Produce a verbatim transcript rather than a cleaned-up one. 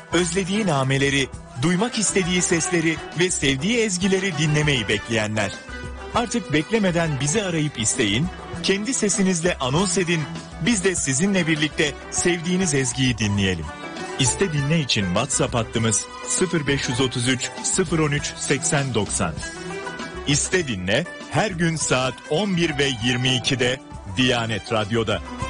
özlediği nameleri, duymak istediği sesleri ve sevdiği ezgileri dinlemeyi bekleyenler. Artık beklemeden bizi arayıp isteyin, kendi sesinizle anons edin, biz de sizinle birlikte sevdiğiniz ezgiyi dinleyelim. İste dinle için WhatsApp hattımız sıfır beş otuz üç sıfır on üç seksen doksan. İste dinle her gün saat on bir ve yirmi ikide Diyanet Radyo'da.